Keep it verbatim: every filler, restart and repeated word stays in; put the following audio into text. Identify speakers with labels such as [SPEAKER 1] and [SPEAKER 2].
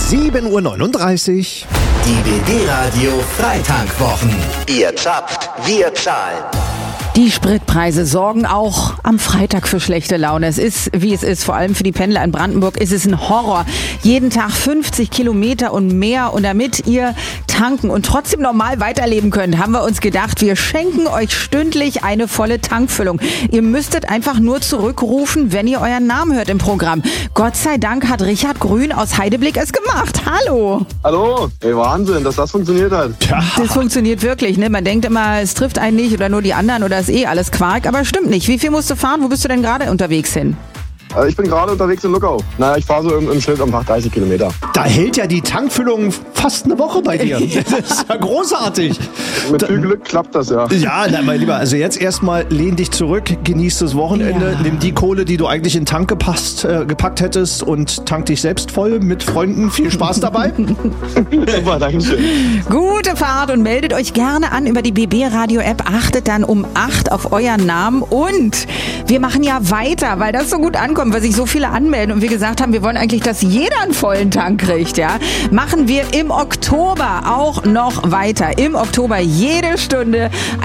[SPEAKER 1] sieben Uhr neununddreißig.
[SPEAKER 2] Die B B-Radio Freitankwochen. Ihr zapft, wir zahlen.
[SPEAKER 3] Die Spritpreise sorgen auch am Freitag für schlechte Laune. Es ist, wie es ist, vor allem für die Pendler in Brandenburg ist es ein Horror. Jeden Tag fünfzig Kilometer und mehr. Und damit ihr tanken und trotzdem normal weiterleben könnt, haben wir uns gedacht, wir schenken euch stündlich eine volle Tankfüllung. Ihr müsstet einfach nur zurückrufen, wenn ihr euren Namen hört im Programm. Gott sei Dank hat Richard Grün aus Heideblick es gemacht. Hallo!
[SPEAKER 4] Hallo! Ey, Wahnsinn, dass das funktioniert hat.
[SPEAKER 1] Ja.
[SPEAKER 3] Das funktioniert wirklich, ne? Man denkt immer, es trifft einen nicht oder nur die anderen oder ist eh alles Quark, aber stimmt nicht. Wie viel musst du fahren? Wo bist du denn gerade unterwegs hin?
[SPEAKER 4] Also ich bin gerade unterwegs in Luckau. Naja, ich fahre so im, im Schnitt am Tag dreißig Kilometer.
[SPEAKER 1] Da hält ja die Tankfüllung fast eine Woche bei dir. Das ist ja großartig.
[SPEAKER 4] Mit viel Glück klappt das, ja.
[SPEAKER 1] Ja, na, mein Lieber, also jetzt erstmal lehn dich zurück, genieß das Wochenende,
[SPEAKER 3] Ja.
[SPEAKER 1] nimm die Kohle, die du eigentlich in den Tank gepasst, äh, gepackt hättest und tank dich selbst voll mit Freunden. Viel Spaß dabei.
[SPEAKER 4] Super, danke schön.
[SPEAKER 3] Gute Fahrt und meldet euch gerne an über die B B-Radio-App. Achtet dann um acht auf euren Namen. Und wir machen ja weiter, weil das so gut ankommt, weil sich so viele anmelden. Und wir gesagt haben, wir wollen eigentlich, dass jeder einen vollen Tank kriegt. Ja? Machen wir im Oktober auch noch weiter. Im Oktober jede Stunde